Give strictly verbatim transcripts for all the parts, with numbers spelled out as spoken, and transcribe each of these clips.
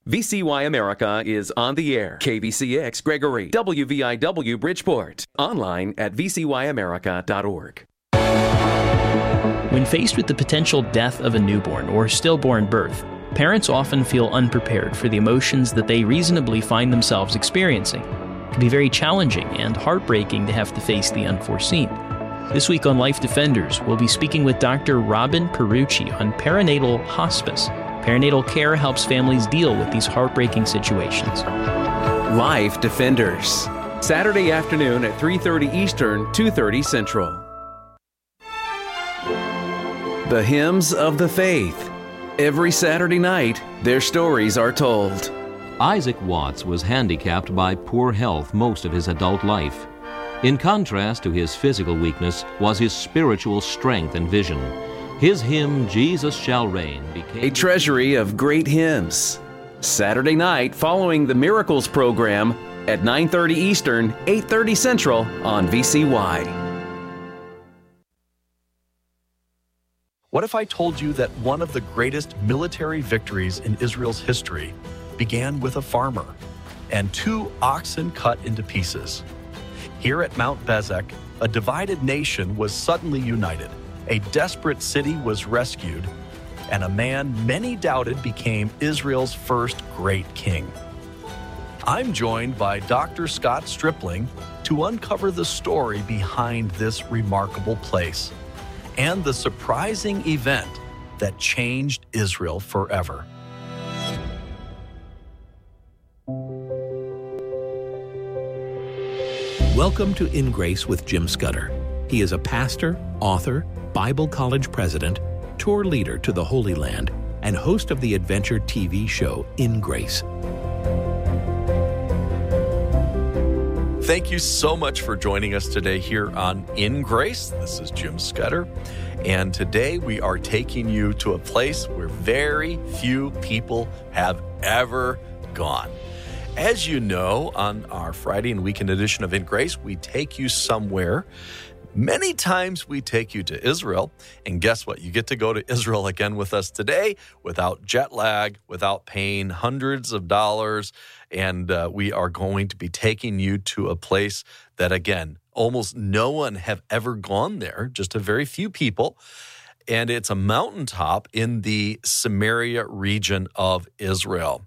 V C Y America is on the air. K V C X Gregory, W V I W Bridgeport. Online at v c y america dot org. When faced with the potential death of a newborn or stillborn birth, parents often feel unprepared for the emotions that they reasonably find themselves experiencing. It can be very challenging and heartbreaking to have to face the unforeseen. This week on Life Defenders, we'll be speaking with Doctor Robin Perucci on perinatal hospice. Perinatal care helps families deal with these heartbreaking situations. Life Defenders, Saturday afternoon at three thirty Eastern, two thirty Central. The Hymns of the Faith. Every Saturday night, their stories are told. Isaac Watts was handicapped by poor health most of his adult life. In contrast to his physical weakness was his spiritual strength and vision. His hymn, Jesus Shall Reign, became a treasury of great hymns. Saturday night following the Miracles program at nine thirty Eastern, eight thirty Central on V C Y. What if I told you that one of the greatest military victories in Israel's history began with a farmer and two oxen cut into pieces? Here at Mount Bezek, a divided nation was suddenly united. A desperate city was rescued, and a man many doubted became Israel's first great king. I'm joined by Doctor Scott Stripling to uncover the story behind this remarkable place and the surprising event that changed Israel forever. Welcome to In Grace with Jim Scudder. He is a pastor, author, Bible college president, tour leader to the Holy Land, and host of the adventure T V show In Grace. Thank you so much for joining us today here on In Grace. This is Jim Scudder, and today we are taking you to a place where very few people have ever gone. As you know, on our Friday and weekend edition of In Grace, we take you somewhere. Many times we take you to Israel, and guess what? You get to go to Israel again with us today without jet lag, without paying hundreds of dollars, and uh, we are going to be taking you to a place that, again, almost no one have ever gone there, just a very few people, and it's a mountaintop in the Samaria region of Israel.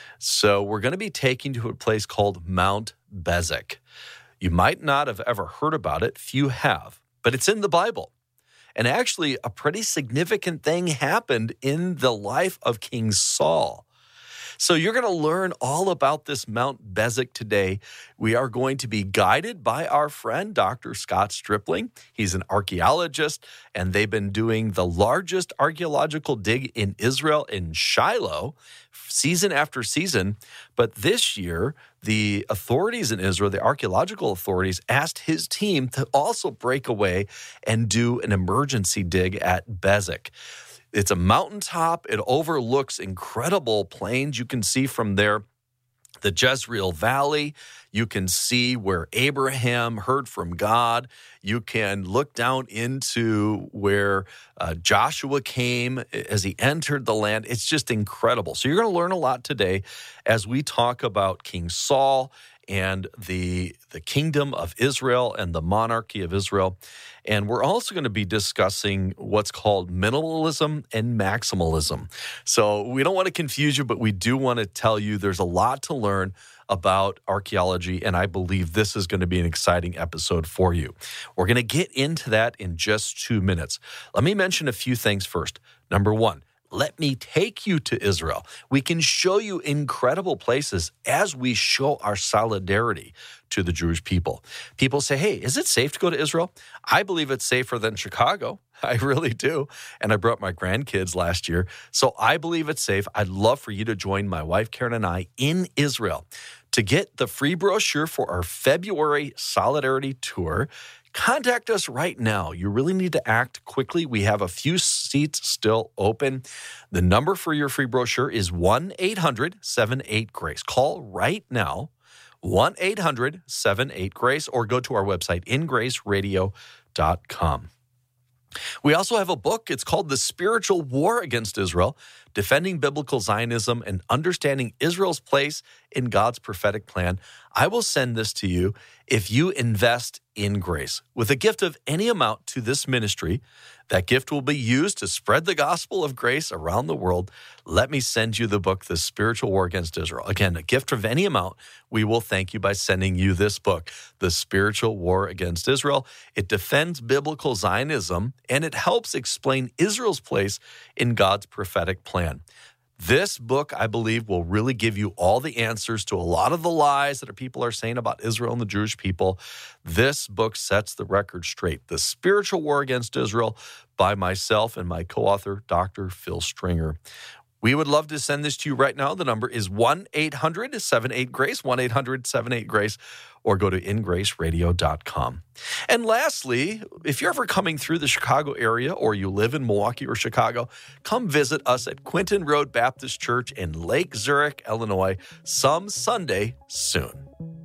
So we're going to be taking you to a place called Mount Bezek. You might not have ever heard about it. Few have, but it's in the Bible. And actually, a pretty significant thing happened in the life of King Saul. So you're going to learn all about this Mount Bezek today. We are going to be guided by our friend, Doctor Scott Stripling. He's an archaeologist, and they've been doing the largest archaeological dig in Israel in Shiloh, season after season. But this year, the authorities in Israel, the archaeological authorities, asked his team to also break away and do an emergency dig at Bezek. It's a mountaintop. It overlooks incredible plains. You can see from there the Jezreel Valley. You can see where Abraham heard from God. You can look down into where uh, Joshua came as he entered the land. It's just incredible. So you're going to learn a lot today as we talk about King Saul and the, the kingdom of Israel and the monarchy of Israel. And we're also going to be discussing what's called minimalism and maximalism. So we don't want to confuse you, but we do want to tell you there's a lot to learn about archaeology, and I believe this is going to be an exciting episode for you. We're going to get into that in just two minutes. Let me mention a few things first. Number one, let me take you to Israel. We can show you incredible places as we show our solidarity to the Jewish people. People say, hey, is it safe to go to Israel? I believe it's safer than Chicago. I really do. And I brought my grandkids last year. So I believe it's safe. I'd love for you to join my wife, Karen, and I in Israel. To get the free brochure for our February Solidarity Tour, contact us right now. You really need to act quickly. We have a few seats still open. The number for your free brochure is one eight hundred seven eight GRACE. Call right now, one eight hundred seven eight GRACE, or go to our website, in grace radio dot com. We also have a book. It's called The Spiritual War Against Israel. Defending Biblical Zionism and Understanding Israel's Place in God's Prophetic Plan, I will send this to you if you invest in grace. With a gift of any amount to this ministry, that gift will be used to spread the gospel of grace around the world. Let me send you the book, The Spiritual War Against Israel. Again, a gift of any amount, we will thank you by sending you this book, The Spiritual War Against Israel. It defends biblical Zionism, and it helps explain Israel's place in God's prophetic plan. This book, I believe, will really give you all the answers to a lot of the lies that people are saying about Israel and the Jewish people. This book sets the record straight. The Spiritual War Against Israel by myself and my co-author, Doctor Phil Stringer. We would love to send this to you right now. The number is one eight hundred seven eight GRACE, one eight hundred seven eight GRACE, or go to in grace radio dot com. And lastly, if you're ever coming through the Chicago area or you live in Milwaukee or Chicago, come visit us at Quinton Road Baptist Church in Lake Zurich, Illinois, some Sunday soon.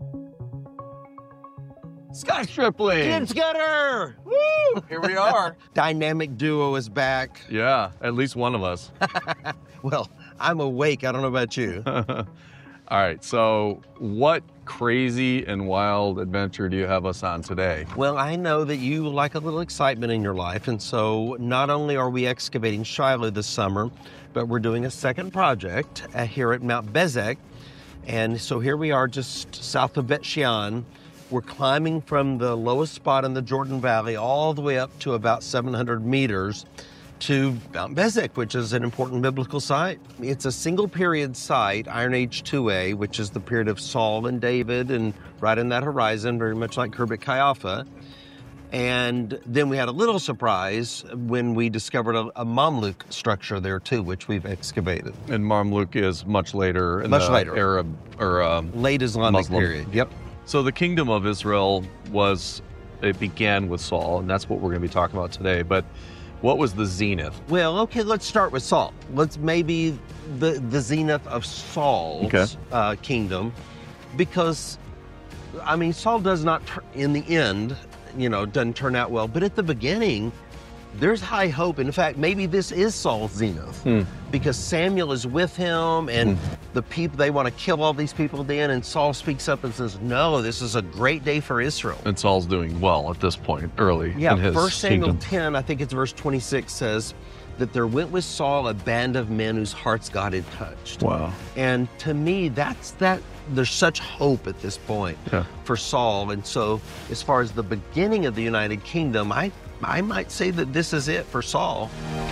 Scott Stripling. Jim Scudder. Woo! Here we are. Dynamic duo is back. Yeah, at least one of us. Well, I'm awake. I don't know about you. All right, so what crazy and wild adventure do you have us on today? Well, I know that you like a little excitement in your life, and so not only are we excavating Shiloh this summer, but we're doing a second project uh, here at Mount Bezek. And so here we are just south of Bet Shean. We're climbing from the lowest spot in the Jordan Valley all the way up to about seven hundred meters to Mount Bezek, which is an important biblical site. It's a single period site, Iron Age two A, which is the period of Saul and David, and right in that horizon, very much like Khirbet Qeiyafa. And then we had a little surprise when we discovered a, a Mamluk structure there too, which we've excavated. And Mamluk is much later in much the later. Arab or um, late Islamic Muslim period. Yep. So the kingdom of Israel was, it began with Saul, and that's what we're going to be talking about today. But what was the zenith? Well, okay, let's start with Saul. Let's maybe the, the zenith of Saul's Okay. uh, kingdom, because, I mean, Saul does not, in the end, you know, doesn't turn out well. But at the beginning, there's high hope. In fact, maybe this is Saul's zenith, Hmm. because Samuel is with him, and the people, they want to kill all these people then, and Saul speaks up and says, no, this is a great day for Israel. And Saul's doing well at this point, early Yeah, in his First Samuel kingdom. ten, I think it's verse twenty-six, says that there went with Saul a band of men whose hearts God had touched. Wow. And to me, that's that. There's such hope at this point Yeah. for Saul. And so, as far as the beginning of the United Kingdom, I I might say that this is it for Saul.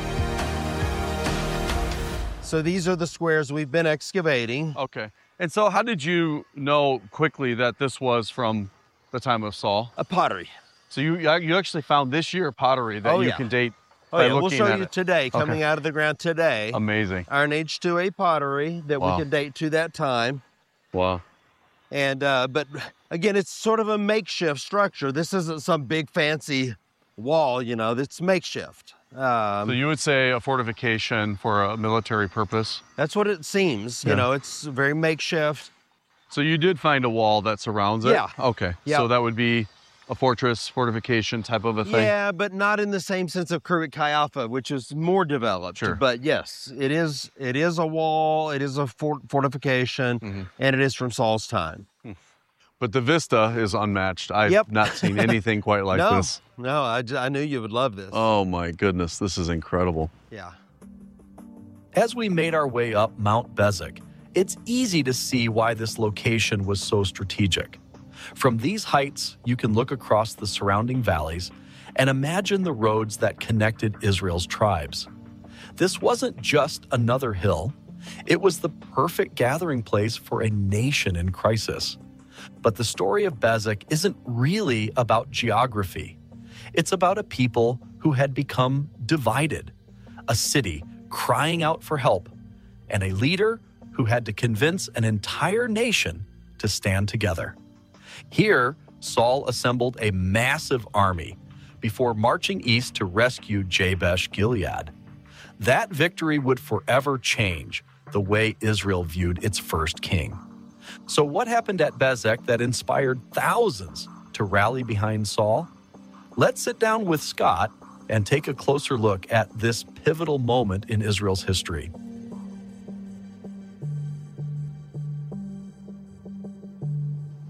So these are the squares we've been excavating. Okay. And so how did you know quickly that this was from the time of Saul? A pottery. So you you actually found this year pottery that Oh, you yeah. can date Oh by yeah, we'll looking show at you it. today, coming Okay. out of the ground today. Amazing. Iron Age two A pottery that Wow. we can date to that time. Wow. And uh, but again, it's sort of a makeshift structure. This isn't some big fancy wall, you know. It's makeshift. Um, So you would say a fortification for a military purpose? that's what it seems. Yeah. You know, it's very makeshift. So you did find a wall that surrounds it? Yeah. Okay. Yeah. So that would be a fortress, fortification type of a thing? Yeah, but not in the same sense of Khirbet Qeiyafa, which is more developed. Sure. But yes, it is. It is a wall. It is a fort fortification, Mhm. and it is from Saul's time. But the vista is unmatched. I've Yep. not seen anything quite like no, this. no, I, j- I knew you would love this. Oh my goodness, this is incredible. Yeah. As we made our way up Mount Bezek, it's easy to see why this location was so strategic. From these heights, you can look across the surrounding valleys and imagine the roads that connected Israel's tribes. This wasn't just another hill. It was the perfect gathering place for a nation in crisis. But the story of Bezek isn't really about geography. It's about a people who had become divided, a city crying out for help, and a leader who had to convince an entire nation to stand together. Here, Saul assembled a massive army before marching east to rescue Jabesh Gilead. That victory would forever change the way Israel viewed its first king. So what happened at Bezek that inspired thousands to rally behind Saul? Let's sit down with Scott and take a closer look at this pivotal moment in Israel's history.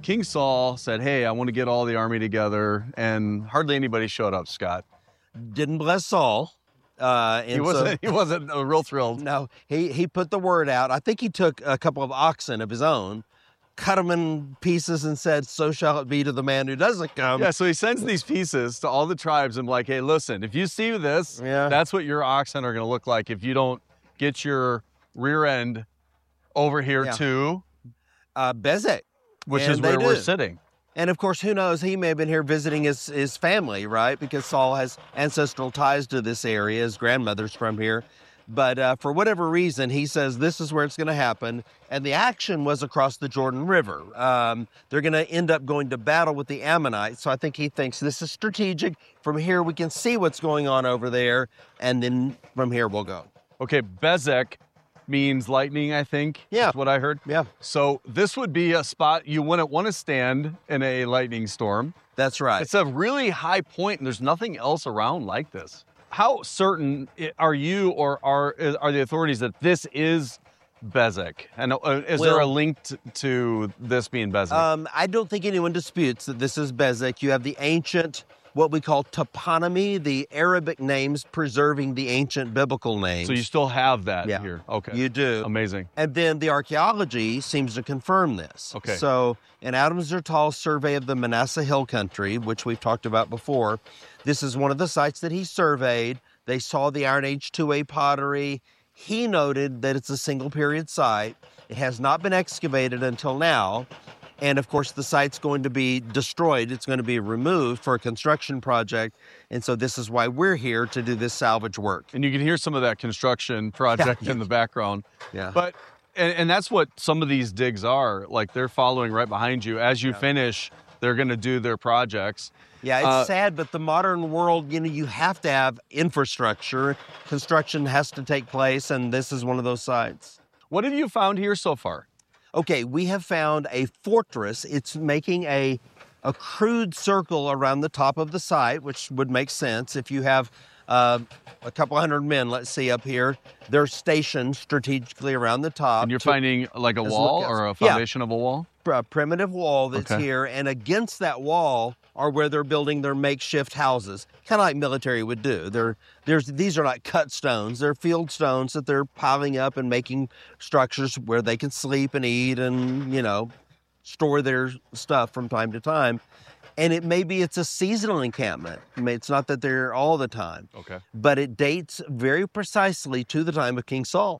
King Saul said, hey, I want to get all the army together, and hardly anybody showed up, Scott. Didn't bless Saul. Uh, and he wasn't. So, he wasn't uh, real thrilled. No, he he put the word out. I think he took a couple of oxen of his own, cut them in pieces, and said, "So shall it be to the man who doesn't come." Yeah. So he sends these pieces to all the tribes and like, "Hey, listen, if you see this, yeah. that's what your oxen are going to look like if you don't get your rear end over here yeah. to uh, Bezek, which and is where do. we're sitting." And of course, who knows? He may have been here visiting his, his family, right? Because Saul has ancestral ties to this area. His grandmother's from here. But uh, for whatever reason, he says this is where it's going to happen. And the action was across the Jordan River. Um, they're going to end up going to battle with the Ammonites. So I think he thinks this is strategic. From here, we can see what's going on over there. And then from here, we'll go. Okay, Bezek means lightning, I think. Yeah. That's what I heard. Yeah. So this would be a spot you wouldn't want to stand in a lightning storm. That's right. It's a really high point, and there's nothing else around like this. How certain are you or are are the authorities that this is Bezek? And uh, is well, there a link t- to this being Bezek? Um, I don't think anyone disputes that this is Bezek. You have the ancient, what we call toponymy, the Arabic names preserving the ancient biblical names. So you still have that yeah, here. Okay. You do. Amazing. And then the archaeology seems to confirm this. Okay. So in Adam Zertal's survey of the Manasseh Hill Country, which we've talked about before, this is one of the sites that he surveyed. They saw the Iron Age two A pottery. He noted that it's a single period site. It has not been excavated until now. And of course, the site's going to be destroyed. It's going to be removed for a construction project. And so this is why we're here to do this salvage work. And you can hear some of that construction project yeah. in the background. Yeah. But and, and that's what some of these digs are. Like they're following right behind you. As you yeah. finish, they're going to do their projects. Yeah, it's uh, sad, but the modern world, you know, you have to have infrastructure. Construction has to take place, and this is one of those sites. What have you found here so far? Okay, we have found a fortress. It's making a, a crude circle around the top of the site, which would make sense. If you have uh, a couple hundred men, let's see, up here, they're stationed strategically around the top. And you're to, finding like a wall or a foundation yeah, of a wall? A primitive wall that's okay. here, and against that wall are where they're building their makeshift houses, kind of like military would do. They're, there's, these are not cut stones. They're field stones that they're piling up and making structures where they can sleep and eat and, you know, store their stuff from time to time. And it maybe it's a seasonal encampment. I mean, it's not that they're all the time. Okay. But it dates very precisely to the time of King Saul.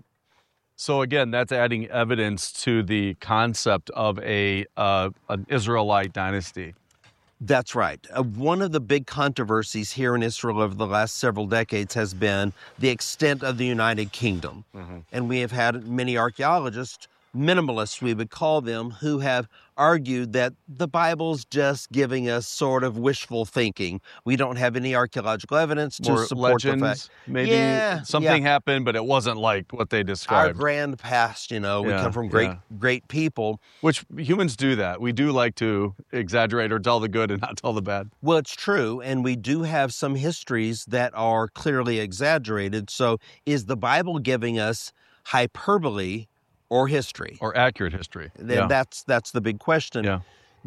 So again, that's adding evidence to the concept of a uh, an Israelite dynasty. That's right. Uh, one of the big controversies here in Israel over the last several decades has been the extent of the United Kingdom. Mm-hmm. And we have had many archaeologists, minimalists we would call them, who have argued that the Bible's just giving us sort of wishful thinking. We don't have any archaeological evidence to More support legends, the fact. Maybe yeah, something yeah. happened, but it wasn't like what they described. Our grand past, you know, we yeah, come from great, yeah. great people. Which humans do that. We do like to exaggerate or tell the good and not tell the bad. Well, it's true, and we do have some histories that are clearly exaggerated. So is the Bible giving us hyperbole or history? Or accurate history. Then yeah. that's that's the big question. Yeah.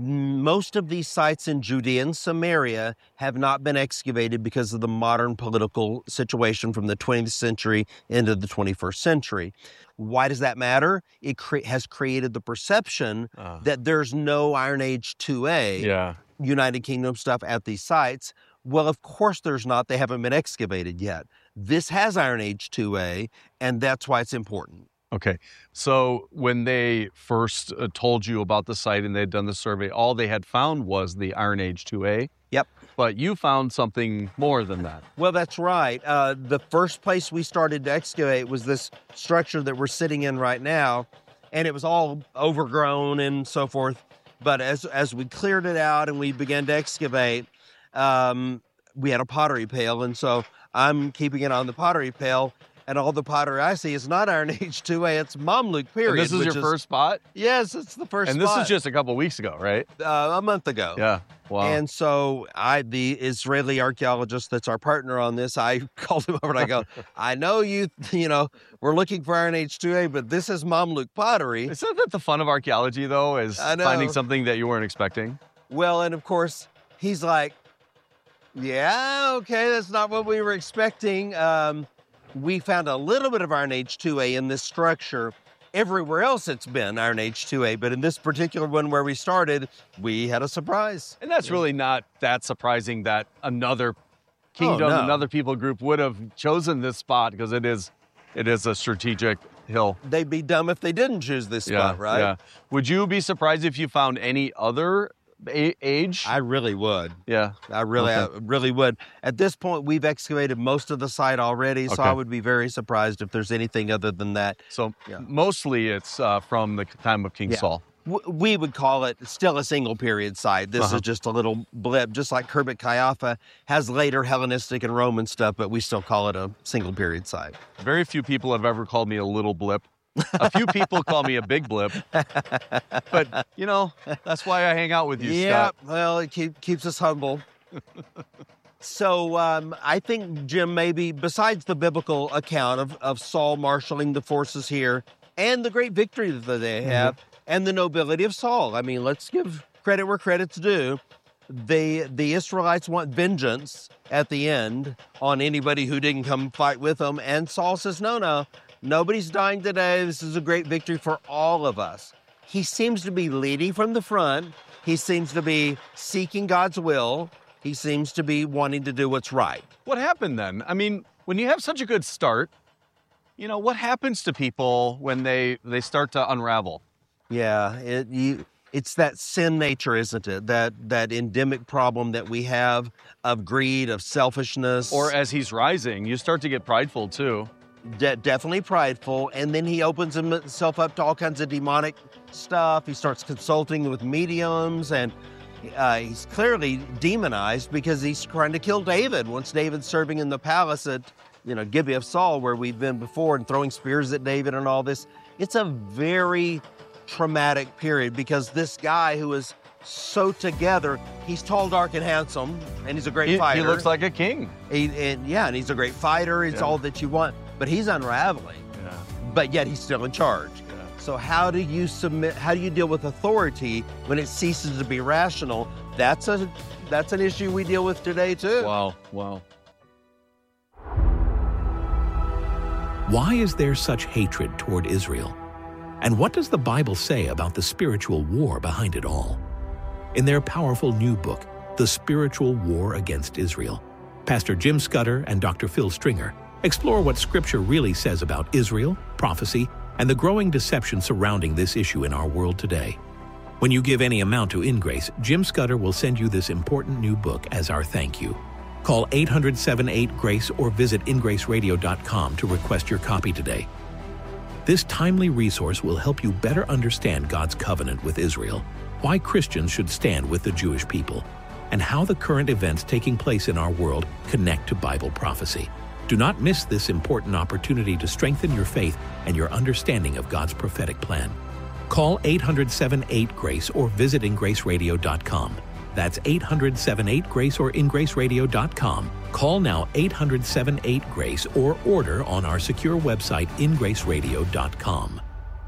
Most of these sites in Judea and Samaria have not been excavated because of the modern political situation from the twentieth century into the twenty-first century. Why does that matter? It cre- has created the perception uh, that there's no Iron Age two A, yeah. United Kingdom stuff at these sites. Well, of course there's not. They haven't been excavated yet. This has Iron Age two A, and that's why it's important. Okay. So when they first uh, told you about the site and they'd done the survey, all they had found was the Iron Age two A. Yep. But you found something more than that. Well, that's right. Uh, the first place we started to excavate was this structure that we're sitting in right now, and it was all overgrown and so forth. But as as we cleared it out and we began to excavate, um, we had a pottery pail, and so I'm keeping it on the pottery pail. And all the pottery I see is not Iron Age two A, it's Mamluk period. And this is which your first spot? Yes, it's the first And this spot. is just a couple weeks ago, right? Uh, a month ago. Yeah. Wow. And so I, the Israeli archaeologist that's our partner on this, I called him over and I go, I know you, you know, we're looking for Iron Age two A, but this is Mamluk pottery. Isn't that the fun of archaeology, though, is I know. finding something that you weren't expecting? Well, and of course, he's like, yeah, okay, that's not what we were expecting. Um, we found a little bit of Iron Age two A in this structure. Everywhere else it's been Iron Age two A, but in this particular one where we started, we had a surprise. And that's really not that surprising that another kingdom, Oh, no. another people group would have chosen this spot because it is it is a strategic hill. They'd be dumb if they didn't choose this Yeah, spot, right? yeah. Would you be surprised if you found any other a- age? I really would. yeah. I really, Okay. I really would. At this point, we've excavated most of the site already, so Okay. I would be very surprised if there's anything other than that. So Yeah. mostly it's uh, from the time of King Yeah. Saul. W- We would call it still a single period site. This Uh-huh. is just a little blip, just like Khirbet Qeiyafa has later Hellenistic and Roman stuff, but we still call it a single period site. Very few people have ever called me a little blip. A few people call me a big blip. But, you know, that's why I hang out with you, Yeah, Scott. well, it keep, keeps us humble. So um, I think, Jim, maybe besides the biblical account of, of Saul marshaling the forces here and the great victory that they have and the nobility of Saul, I mean, let's give credit where credit's due. They, the Israelites want vengeance at the end on anybody who didn't come fight with them. And Saul says, no, no, nobody's dying today. This is a great victory for all of us. He seems to be leading from the front. He seems to be seeking God's will. He seems to be wanting to do what's right. What happened then? I mean, when you have such a good start, you know, what happens to people when they, they start to unravel? Yeah, it, you, it's that sin nature, isn't it? That that endemic problem that we have of greed, of selfishness. Or as he's rising, you start to get prideful too. De- definitely prideful. And then he opens himself up to all kinds of demonic stuff. He starts consulting with mediums, and uh, he's clearly demonized because he's trying to kill David. Once David's serving in the palace at, you know, Gibeah of Saul, where we've been before, and throwing spears at David and all this. It's a very traumatic period because this guy who is so together, he's tall, dark, and handsome, and he's a great He, fighter. he looks like a king. He, and yeah, and he's a great fighter. He's Yeah. all that you want, but he's unraveling. Yeah. But yet he's still in charge. So how do you submit? How do you deal with authority when it ceases to be rational? That's a that's an issue we deal with today too. Wow, wow. Why is there such hatred toward Israel? And what does the Bible say about the spiritual war behind it all? In their powerful new book, The Spiritual War Against Israel, Pastor Jim Scudder and Doctor Phil Stringer explore what Scripture really says about Israel, prophecy, and the growing deception surrounding this issue in our world today. When you give any amount to InGrace, Jim Scudder will send you this important new book as our thank you. Call eight hundred, seven eight, GRACE or visit in grace radio dot com to request your copy today. This timely resource will help you better understand God's covenant with Israel, why Christians should stand with the Jewish people, and how the current events taking place in our world connect to Bible prophecy. Do not miss this important opportunity to strengthen your faith and your understanding of God's prophetic plan. Call eight hundred, seven eight, GRACE or visit in grace radio dot com. That's eight hundred, seven eight, GRACE or in grace radio dot com. Call now eight hundred, seven eight, GRACE or order on our secure website in grace radio dot com.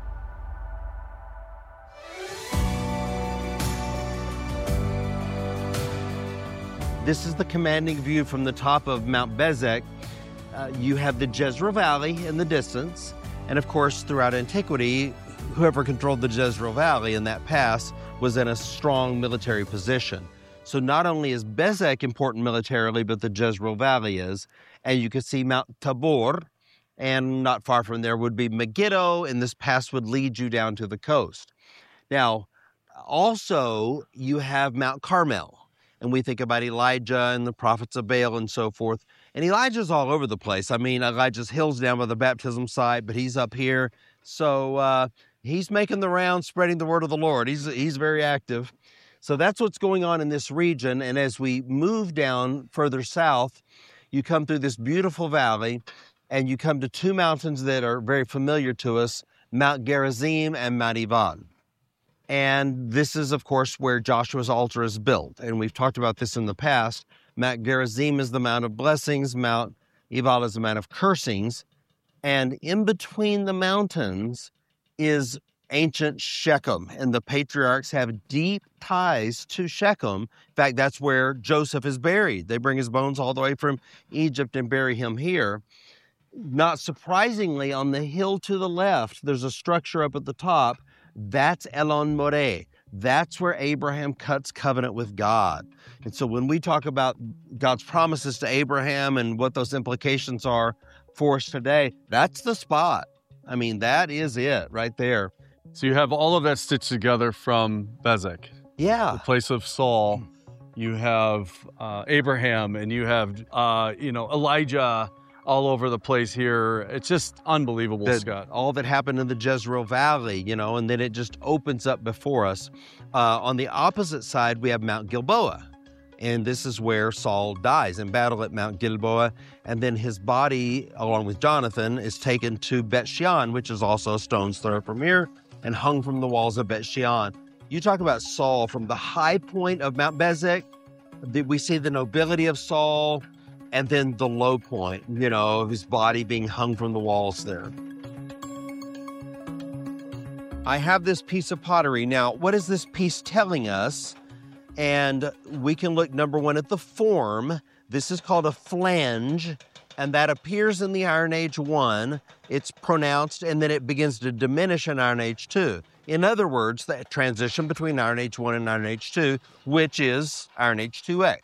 This is the commanding view from the top of Mount Bezek. Uh, you have the Jezreel Valley in the distance, and of course, throughout antiquity, whoever controlled the Jezreel Valley in that pass was in a strong military position. So not only is Bezek important militarily, but the Jezreel Valley is. And you can see Mount Tabor, and not far from there would be Megiddo, and this pass would lead you down to the coast. Now, also, you have Mount Carmel, and we think about Elijah and the prophets of Baal and so forth. And Elijah's all over the place. I mean, Elijah's hill's down by the baptism site, but he's up here. So uh, he's making the rounds, spreading the word of the Lord. He's, he's very active. So that's what's going on in this region. And as we move down further south, you come through this beautiful valley, and you come to two mountains that are very familiar to us, Mount Gerizim and Mount Ebal. And this is, of course, where Joshua's altar is built. And we've talked about this in the past. Mount Gerizim is the Mount of Blessings. Mount Ebal is the Mount of Cursings. And in between the mountains is ancient Shechem. And the patriarchs have deep ties to Shechem. In fact, that's where Joseph is buried. They bring his bones all the way from Egypt and bury him here. Not surprisingly, on the hill to the left, there's a structure up at the top. That's Elon Moreh. That's where Abraham cuts covenant with God. And so when we talk about God's promises to Abraham and what those implications are for us today, that's the spot. I mean, that is it right there. So you have all of that stitched together from Bezek, Yeah. the place of Saul. You have uh, Abraham, and you have, uh, you know, Elijah all over the place here. It's just unbelievable, The- Scott. all that happened in the Jezreel Valley, you know, and then it just opens up before us. Uh, on the opposite side, we have Mount Gilboa. And this is where Saul dies in battle at Mount Gilboa. And then his body, along with Jonathan, is taken to Bet Shean, which is also a stone's throw from here, and hung from the walls of Bet Shean. You talk about Saul from the high point of Mount Bezek, the- we see the nobility of Saul, and then the low point, you know, of his body being hung from the walls there. I have this piece of pottery. Now, what is this piece telling us? And we can look, number one, at the form. This is called a flange, and that appears in the Iron Age one. It's pronounced, and then it begins to diminish in Iron Age two. In other words, the transition between Iron Age one and Iron Age two, which is Iron Age two A.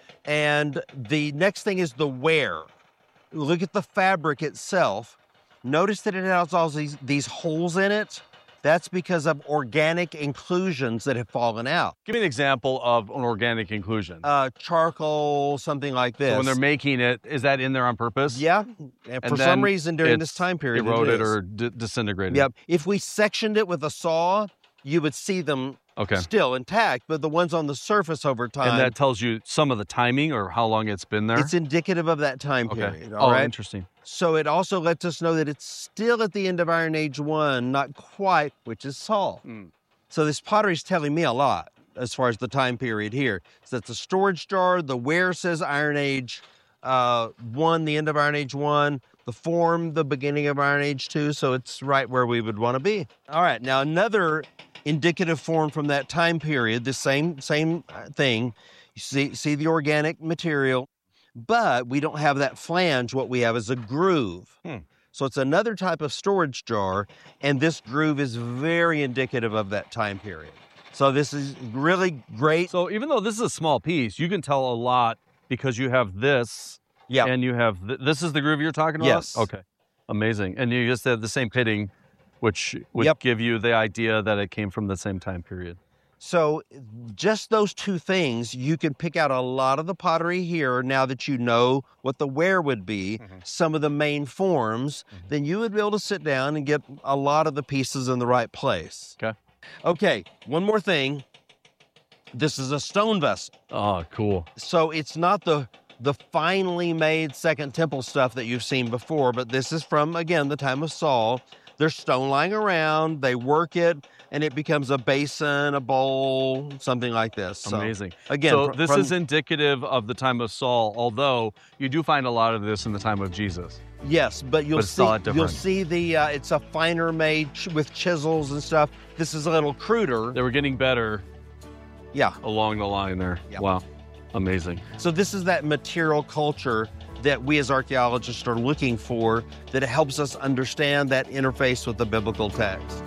And the next thing is the wear. Look at the fabric itself. Notice that it has all these, these holes in it. That's because of organic inclusions that have fallen out. Give me an example of an organic inclusion. Uh, charcoal, something like this. So when they're making it, is that in there on purpose? Yeah, and for And some then reason during this it's time period, it eroded is. or d- disintegrated. Yep. If we sectioned it with a saw, you would see them Okay. still intact, but the ones on the surface over time, And that tells you some of the timing or how long it's been there? it's indicative of that time okay. period. All oh, right. interesting. So it also lets us know that it's still at the end of Iron Age one, not quite, which is Saul. Mm. So this pottery is telling me a lot as far as the time period here. So it's a storage jar. The wear says Iron Age uh, one, the end of Iron Age one. The form, the beginning of Iron Age two. So it's right where we would want to be. All right. Now another indicative form from that time period, the same same thing. You see, see the organic material. But we don't have that flange. What we have is a groove. Hmm. So it's another type of storage jar, and this groove is very indicative of that time period. So this is really great. So even though this is a small piece, you can tell a lot because you have this Yeah. and you have, th- this is the groove you're talking about? Yes. Okay. Amazing. And you just have the same pitting, which would Yep. give you the idea that it came from the same time period. So just those two things, you can pick out a lot of the pottery here now that you know what the wear would be, Mm-hmm. some of the main forms, then you would be able to sit down and get a lot of the pieces in the right place. Okay. Okay, one more thing. This is a stone vessel. Oh, cool. So it's not the the finely made Second Temple stuff that you've seen before, but this is from, again, the time of Saul. There's stone lying around, they work it, and it becomes a basin, a bowl, something like this. So, Amazing. Again, so fr- this from- is indicative of the time of Saul, although you do find a lot of this in the time of Jesus. Yes, but you'll But it's see not you'll different. see the uh, it's a finer made ch- with chisels and stuff. This is a little cruder. They were getting better Yeah. along the line there. Yeah. Wow. Amazing. So this is that material culture that we as archaeologists are looking for, that helps us understand that interface with the biblical text.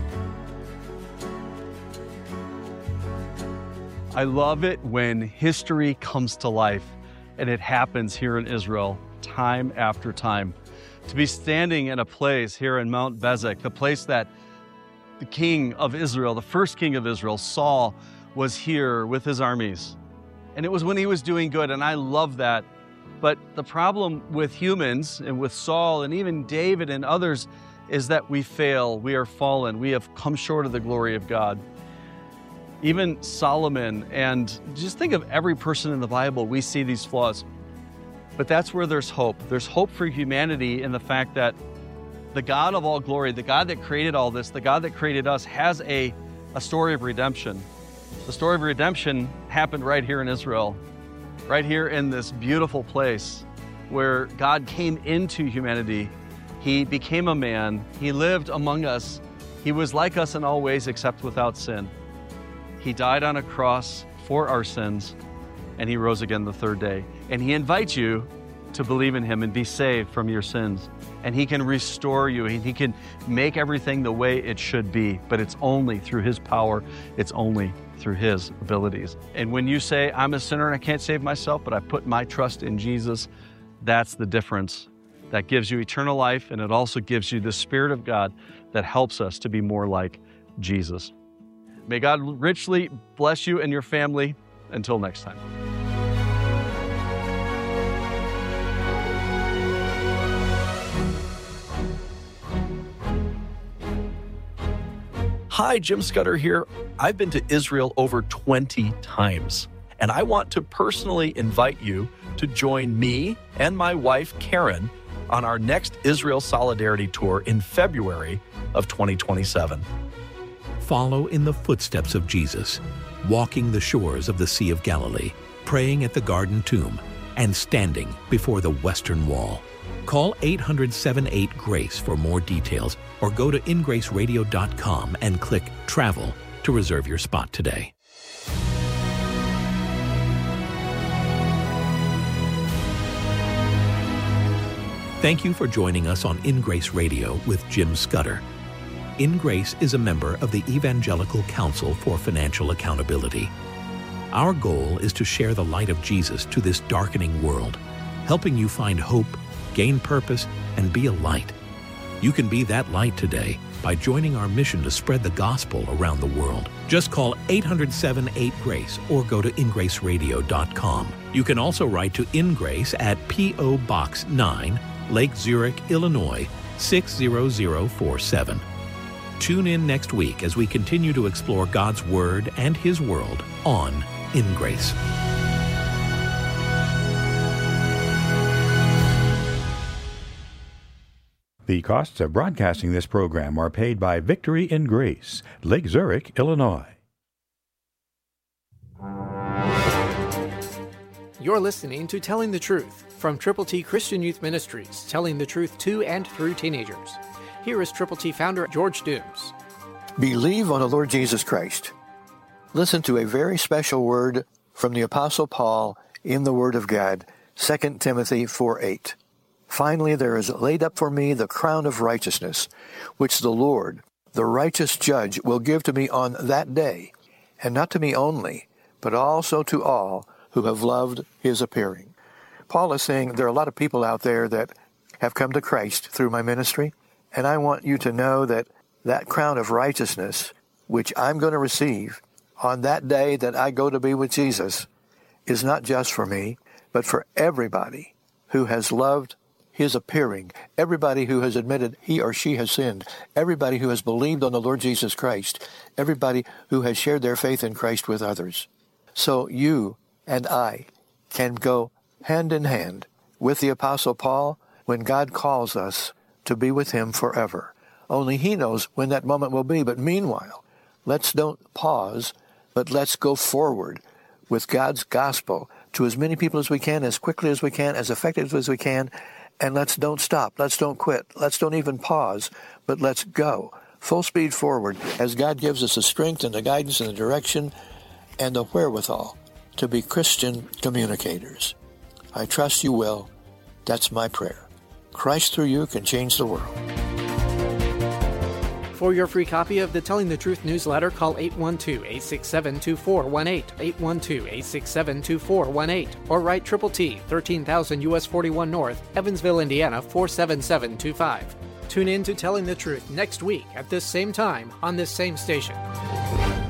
I love it when history comes to life, and it happens here in Israel time after time. To be standing in a place here in Mount Bezek, the place that the king of Israel, the first king of Israel, Saul, was here with his armies. And it was when he was doing good, and I love that. But the problem with humans and with Saul and even David and others is that we fail, we are fallen, we have come short of the glory of God. Even Solomon, and just think of every person in the Bible, we see these flaws. But that's where there's hope. There's hope for humanity in the fact that the God of all glory, the God that created all this, the God that created us, has a, a story of redemption. The story of redemption happened right here in Israel, right here in this beautiful place where God came into humanity. He became a man. He lived among us. He was like us in all ways except without sin. He died on a cross for our sins, and he rose again the third day. And he invites you to believe in him and be saved from your sins. And he can restore you. He can make everything the way it should be, but it's only through his power. It's only through his abilities. And when you say, I'm a sinner and I can't save myself, but I put my trust in Jesus, that's the difference. That gives you eternal life, and it also gives you the Spirit of God that helps us to be more like Jesus. May God richly bless you and your family. Until next time. Hi, Jim Scudder here. I've been to Israel over twenty times, and I want to personally invite you to join me and my wife, Karen, on our next Israel Solidarity Tour in February of twenty twenty-seven. Follow in the footsteps of Jesus, walking the shores of the Sea of Galilee, praying at the Garden Tomb, and standing before the Western Wall. Call eight hundred, seven eight, GRACE for more details, or go to in grace radio dot com and click Travel to reserve your spot today. Thank you for joining us on In Grace Radio with Jim Scudder. In Grace is a member of the Evangelical Council for Financial Accountability. Our goal is to share the light of Jesus to this darkening world, helping you find hope, gain purpose, and be a light. You can be that light today by joining our mission to spread the gospel around the world. Just call eight hundred, seven eight, GRACE or go to in grace radio dot com. You can also write to In Grace at P O Box nine, Lake Zurich, Illinois, six zero zero four seven. Tune in next week as we continue to explore God's Word and His world on In Grace. The costs of broadcasting this program are paid by Victory in Grace, Lake Zurich, Illinois. You're listening to Telling the Truth from Triple T Christian Youth Ministries, telling the truth to and through teenagers. Here is Triple T founder George Dooms. Believe on the Lord Jesus Christ. Listen to a very special word from the Apostle Paul in the Word of God, Second Timothy four eight. Finally, there is laid up for me the crown of righteousness, which the Lord, the righteous judge, will give to me on that day, and not to me only, but also to all who have loved his appearing. Paul is saying there are a lot of people out there that have come to Christ through my ministry, and I want you to know that that crown of righteousness, which I'm going to receive on that day that I go to be with Jesus, is not just for me, but for everybody who has loved his appearing, everybody who has admitted he or she has sinned, everybody who has believed on the Lord Jesus Christ, everybody who has shared their faith in Christ with others. So you and I can go hand in hand with the Apostle Paul when God calls us to be with him forever. Only he knows when that moment will be. But meanwhile, let's don't pause, but let's go forward with God's gospel to as many people as we can, as quickly as we can, as effectively as we can. And let's don't stop. Let's don't quit. Let's don't even pause, but let's go full speed forward as God gives us the strength and the guidance and the direction and the wherewithal to be Christian communicators. I trust you will. That's my prayer. Christ through you can change the world. For your free copy of the Telling the Truth newsletter, call eight one two, eight six seven, two four one eight, eight one two, eight six seven, two four one eight, or write Triple T, thirteen thousand U S forty-one North, Evansville, Indiana, four seven seven two five. Tune in to Telling the Truth next week at this same time on this same station.